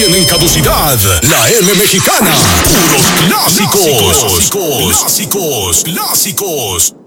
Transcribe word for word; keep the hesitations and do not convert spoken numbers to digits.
tienen caducidad. La M Mexicana. Puros clásicos. Clásicos. Clásicos. Clásicos.